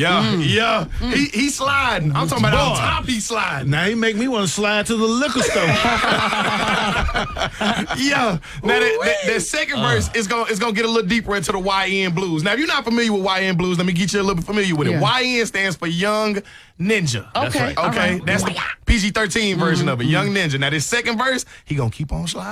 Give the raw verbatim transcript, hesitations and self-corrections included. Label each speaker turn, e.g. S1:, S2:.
S1: Yeah,
S2: Mm.
S1: yeah.
S2: Mm.
S1: He he sliding. I'm talking about
S2: Boy.
S1: on top. He sliding.
S2: Now he make me want to slide to the liquor store.
S1: Yeah. Now that, that, that second
S2: Uh.
S1: verse is gonna is gonna get a little deeper into the Y N blues. Now, if you're not familiar with Y N blues, let me get you a little bit familiar with it.
S3: Yeah.
S1: Y N stands for Young Ninja.
S3: Okay,
S1: That's right.
S3: all
S1: Okay,
S3: right.
S1: that's the P G thirteen version
S3: Mhm,
S1: of it. Young Ninja. Now this second verse, he gonna keep on sliding.